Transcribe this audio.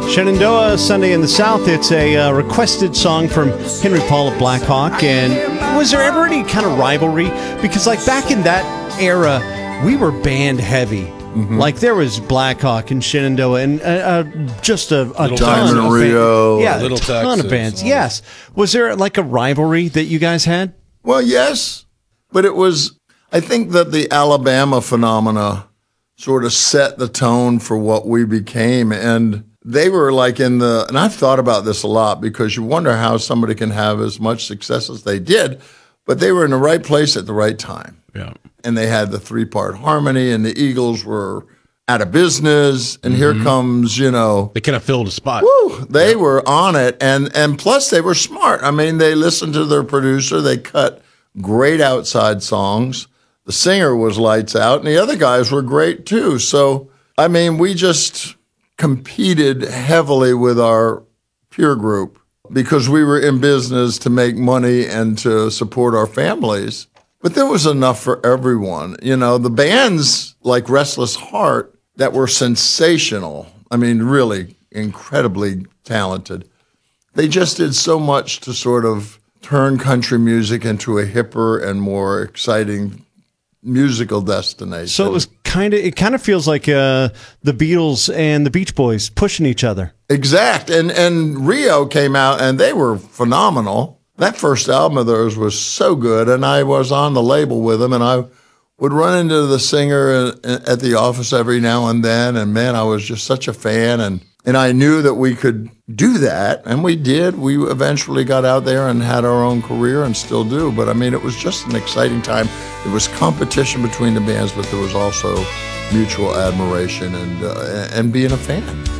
Shenandoah, Sunday in the South. It's a requested song from Henry Paul of Black Hawk. And was there ever any kind of rivalry? Because like back in that era, we were band heavy. Mm-hmm. Like there was Black Hawk and Shenandoah and just a ton Diamond of Rio, yeah, Little a ton Texas, of bands. Yes. Was there like a rivalry that you guys had? Well, yes, but it was, I think that the Alabama phenomena sort of set the tone for what we became. And they were like and I've thought about this a lot because you wonder how somebody can have as much success as they did, but they were in the right place at the right time. Yeah. And they had the 3-part harmony, and the Eagles were out of business. And here comes, They kind of filled a spot. woo, they were on it. And plus, they were smart. I mean, they listened to their producer. They cut great outside songs. The singer was lights out, and the other guys were great too. So, I mean, we just competed heavily with our peer group because we were in business to make money and to support our families. But there was enough for everyone. The bands like Restless Heart that were sensational, I mean, really incredibly talented, they just did so much to sort of turn country music into a hipper and more exciting musical destination. So it kind of feels like the Beatles and the Beach Boys pushing each other. Exact. And Rio came out, and they were phenomenal. That first album of theirs was so good, and I was on the label with them, and I would run into the singer at the office every now and then, and man, I was just such a fan, and I knew that we could do that, and we did. We eventually got out there and had our own career and still do, but I mean, it was just an exciting time. There was competition between the bands, but there was also mutual admiration and being a fan.